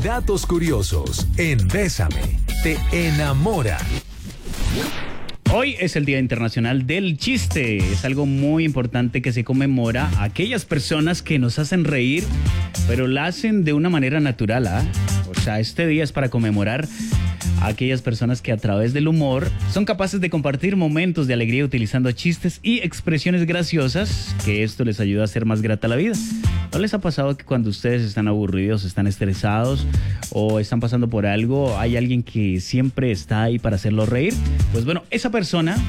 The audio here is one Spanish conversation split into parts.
datos curiosos en Bésame, te enamora. Hoy es el Día Internacional del Chiste. Es algo muy importante que se conmemora a aquellas personas que nos hacen reír, pero la hacen de una manera natural, ¿ah? O sea, este día es para conmemorar a aquellas personas que a través del humor son capaces de compartir momentos de alegría utilizando chistes y expresiones graciosas, que esto les ayuda a hacer más grata la vida. ¿No les ha pasado que cuando ustedes están aburridos, están estresados o están pasando por algo, hay alguien que siempre está ahí para hacerlos reír? Pues bueno, esa persona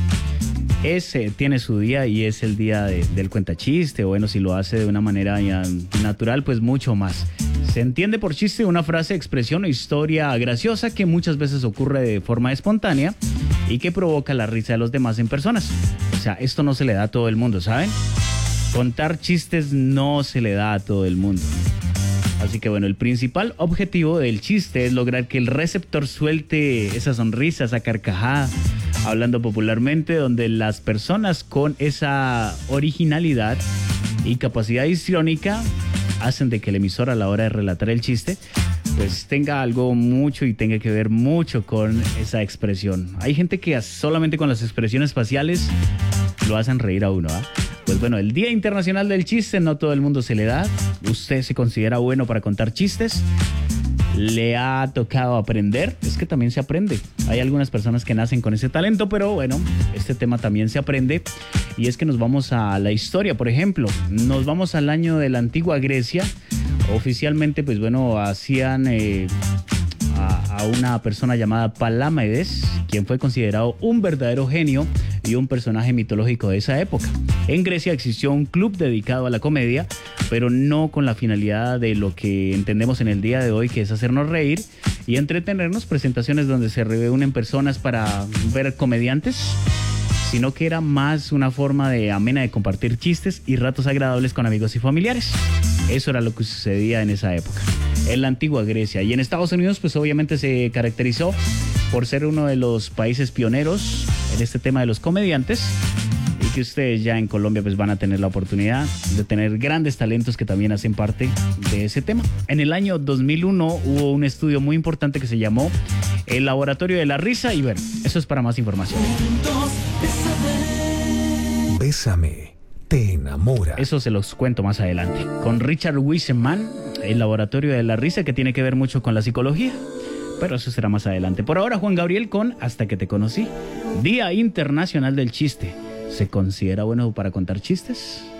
tiene su día y es el día del cuentachiste, o bueno, si lo hace de una manera ya natural, pues mucho más. Se entiende por chiste una frase, expresión o historia graciosa que muchas veces ocurre de forma espontánea y que provoca la risa de los demás en personas. O sea, esto no se le da a todo el mundo, ¿saben? Contar chistes no se le da a todo el mundo. Así que bueno, el principal objetivo del chiste es lograr que el receptor suelte esa sonrisa, esa carcajada, hablando popularmente, donde las personas con esa originalidad y capacidad histriónica hacen de que el emisor a la hora de relatar el chiste pues tenga algo mucho y tenga que ver mucho con esa expresión. Hay gente que solamente con las expresiones faciales lo hacen reír a uno, ¿ah? Pues bueno, el Día Internacional del Chiste no todo el mundo se le da. ¿Usted se considera bueno para contar chistes? ¿Le ha tocado aprender? Es que también se aprende. Hay algunas personas que nacen con ese talento, pero bueno, este tema también se aprende. Y es que nos vamos a la historia, por ejemplo. Nos vamos al año de la antigua Grecia. Oficialmente, pues bueno, hacían a una persona llamada Palámedes, quien fue considerado un verdadero genio y un personaje mitológico de esa época. En Grecia existió un club dedicado a la comedia, pero no con la finalidad de lo que entendemos en el día de hoy, que es hacernos reír y entretenernos, presentaciones donde se reúnen personas para ver comediantes, sino que era más una forma amena de compartir chistes y ratos agradables con amigos y familiares. Eso era lo que sucedía en esa época, en la antigua Grecia. Y en Estados Unidos, pues obviamente se caracterizó por ser uno de los países pioneros en este tema de los comediantes, y que ustedes ya en Colombia pues van a tener la oportunidad de tener grandes talentos que también hacen parte de ese tema. En el año 2001 hubo un estudio muy importante que se llamó el Laboratorio de la Risa, y bueno, eso es para más información. Bésame, te enamora. Eso se los cuento más adelante. Con Richard Wiseman, el Laboratorio de la Risa, que tiene que ver mucho con la psicología. Pero eso será más adelante. Por ahora, Juan Gabriel con Hasta que te conocí. Día Internacional del Chiste. ¿Se considera bueno para contar chistes?